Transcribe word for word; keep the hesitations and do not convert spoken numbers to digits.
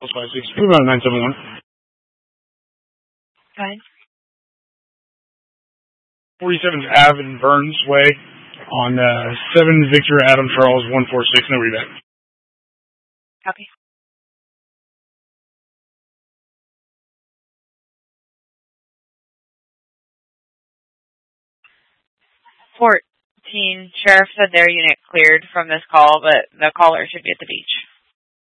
five six. Move on nine seven one. Fine. forty-seventh Ave and Burns Way on uh, seven Victor Adam Charles one four six. No read back. Copy. fourteen. Sheriff said their unit cleared from this call, but the caller should be at the beach.